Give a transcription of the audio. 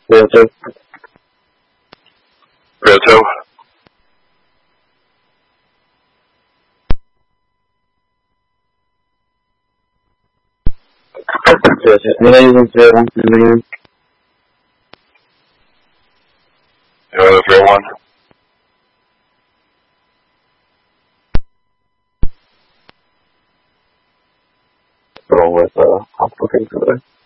Realtor. Realtor. Am I using 01 again? You want the 01? Going with, I'm looking for it.